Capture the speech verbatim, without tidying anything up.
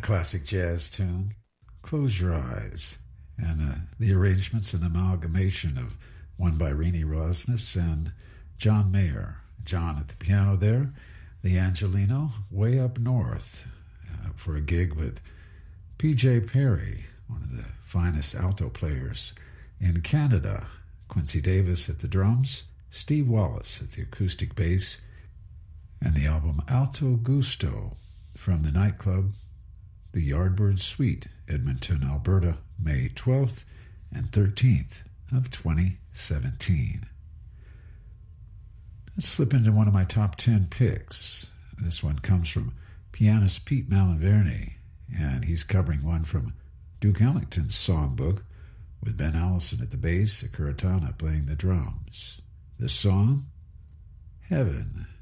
classic jazz tune, Close Your Eyes, and uh, the arrangement's an amalgamation of one by Renee Rosnes and John Mayer. John at the piano there, the Angelino way up north uh, for a gig with P J Perry, one of the finest alto players in Canada, Quincy Davis at the drums, Steve Wallace at the acoustic bass, and the album Alto Gusto from the nightclub The Yardbird Suite, Edmonton, Alberta, May twelfth and thirteenth of twenty seventeen. Let's slip into one of my top ten picks. This one comes from pianist Pete Malinverni, and he's covering one from Duke Ellington's songbook with Ben Allison at the bass, Akuratana playing the drums. The song, Heaven.